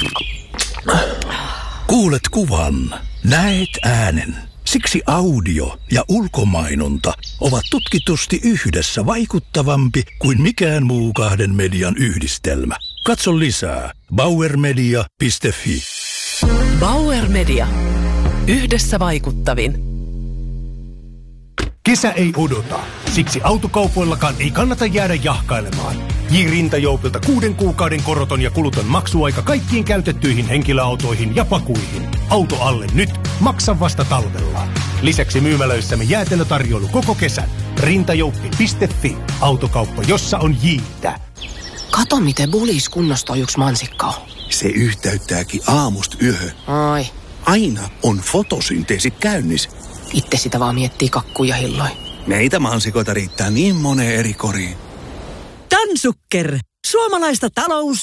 Kuulet kuvan, näet äänen. Siksi audio ja ulkomainonta ovat tutkitusti yhdessä vaikuttavampi kuin mikään muu kahden median yhdistelmä. Katso lisää bauermedia.fi. Bauer Media. Yhdessä vaikuttavin. Kesä ei odota. Siksi autokaupoillakaan ei kannata jäädä jahkailemaan. J-Rintajoupilta 6 kuukauden koroton ja kuluton maksuaika kaikkiin käytettyihin henkilöautoihin ja pakuihin. Auto alle nyt, maksa vasta talvella. Lisäksi myymälöissämme jäätelötarjoilu koko kesän. Rintajouppi.fi. Autokauppa, jossa on J:tä. Kato, miten bulis kunnostaa yksi mansikka on. Se yhteyttääkin aamusta yöhön. Ai. Aina on fotosynteesit käynnissä. Itse sitä vaan miettii kakkuja hilloin. Meitä mansikoita riittää niin moneen eri koriin. Tansukker, suomalaista talous-